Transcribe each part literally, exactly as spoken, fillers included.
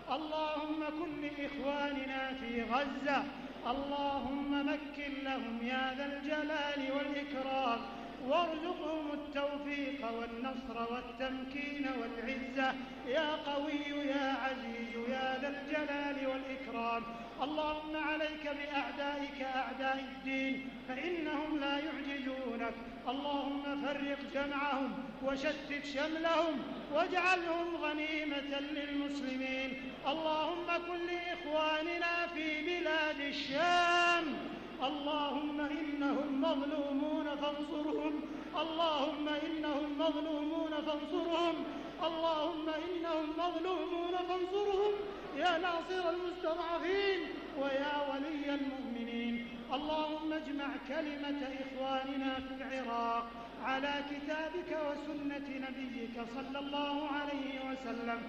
اللهم كن لإخواننا في غزة، اللهم مكن لهم يا ذا الجلال والإكرام، وارزقهم التوفيق والنصر والتمكين والعزة يا قوي يا عزيز يا ذا الجلال والإكرام. اللهم عليك بأعدائك أعداء الدين فإنهم لا يعجزونك، اللهم فرق جمعهم وشتت شملهم واجعلهم غنيمة للمسلمين. اللهم كن لإخواننا في بلاد الشام، اللهم إنهم مظلومون فانصرهم، اللهم إنهم مظلومون فانصرهم، اللهم إنهم مظلومون فانصرهم يا ناصر المستضعفين ويا ولي المؤمنين. اللهم اجمع كلمة إخواننا في العراق على كتابك وسنة نبيك صلى الله عليه وسلم.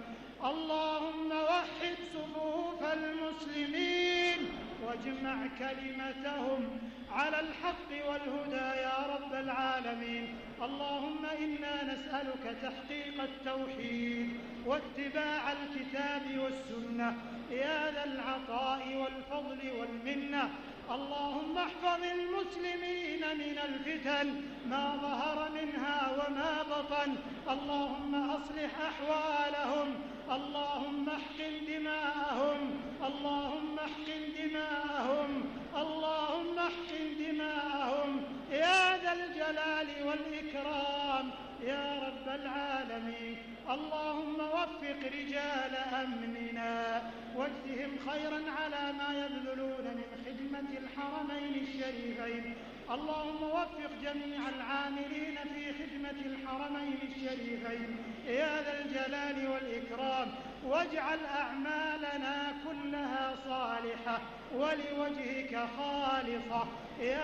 اللهم وحد صفوف المسلمين واجمع كلمتهم على الحق والهدى يا رب العالمين. اللهم إنا نسألك تحقيق التوحيد واتباع الكتاب والسنة يا ذا العطاء والفضل والمنة. اللهم احفظ المسلمين من الفتن ما ظهر منها وما بطن، اللهم أصلح أحوالهم، اللهم احقن دماءهم، اللهم احقن دماءهم، اللهم احقن دماءهم يا ذا الجلال والإكرام يا رب العالمين. اللهم وفق رجال أمننا واجزهم خيرا على ما يبذلون من خدمة الحرمين الشريفين. اللهم وفق جميع العاملين في خدمة الحرمين الشريفين يا ذا الجلال والإكرام، واجعل أعمالنا كلها صالحة ولوجهك خالصة يا